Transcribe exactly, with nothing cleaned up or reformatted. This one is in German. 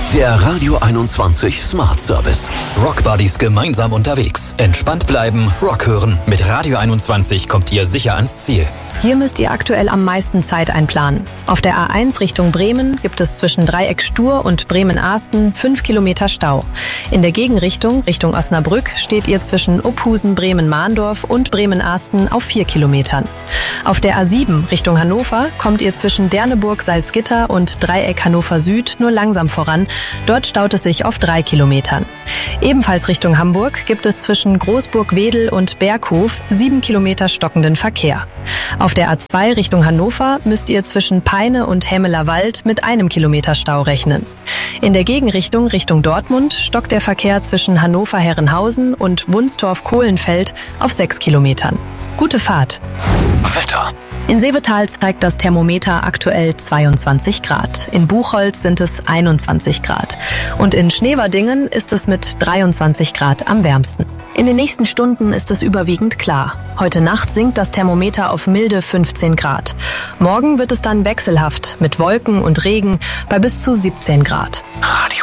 Der Radio einundzwanzig Smart Service. Rockbuddies gemeinsam unterwegs. Entspannt bleiben, Rock hören. Mit Radio einundzwanzig kommt ihr sicher ans Ziel. Hier müsst ihr aktuell am meisten Zeit einplanen. Auf der A eins Richtung Bremen gibt es zwischen Dreieck Stur und Bremen-Ahsten fünf Kilometer Stau. In der Gegenrichtung, Richtung Osnabrück, steht ihr zwischen Uphusen, Bremen-Mahndorf und Bremen-Ahsten auf vier Kilometern. Auf der A sieben Richtung Hannover kommt ihr zwischen Derneburg, Salzgitter und Dreieck Hannover Süd nur langsam voran. Dort staut es sich auf drei Kilometern. Ebenfalls Richtung Hamburg gibt es zwischen Großburg-Wedel und Berghof sieben Kilometer stockenden Verkehr. Auf der A zwei Richtung Hannover müsst ihr zwischen Peine und Hemmeler Wald mit einem Kilometer Stau rechnen. In der Gegenrichtung Richtung Dortmund stockt der Verkehr zwischen Hannover-Herrenhausen und Wunstorf-Kohlenfeld auf sechs Kilometern. Gute Fahrt! Wetter. In Seevetal zeigt das Thermometer aktuell zweiundzwanzig Grad. In Buchholz sind es einundzwanzig Grad. Und in Schneverdingen ist es mit dreiundzwanzig Grad am wärmsten. In den nächsten Stunden ist es überwiegend klar. Heute Nacht sinkt das Thermometer auf milde fünfzehn Grad. Morgen wird es dann wechselhaft mit Wolken und Regen bei bis zu siebzehn Grad. Radio